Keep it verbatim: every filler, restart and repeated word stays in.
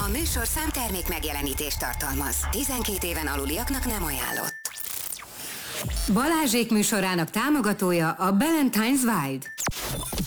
műsorszám termék megjelenítést tartalmaz. tizenkét éven aluliaknak nem ajánlott. Balázsék műsorának támogatója a Ballantine's Wild.